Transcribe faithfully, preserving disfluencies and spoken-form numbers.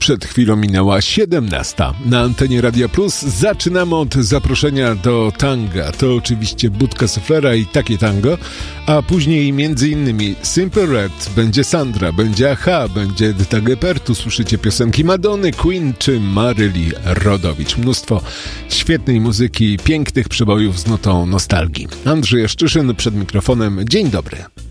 Przed chwilą minęła siedemnasta. Na antenie Radia Plus zaczynamy od zaproszenia do tanga. To oczywiście Budka Suflera i Takie Tango, a później między innymi Simple Red, będzie Sandra, będzie Aha, będzie Edyta Gepertu, słyszycie piosenki Madony, Queen czy Maryli Rodowicz. Mnóstwo świetnej muzyki, pięknych przebojów z notą nostalgii. Andrzej Jaszczyszyn przed mikrofonem. Dzień dobry.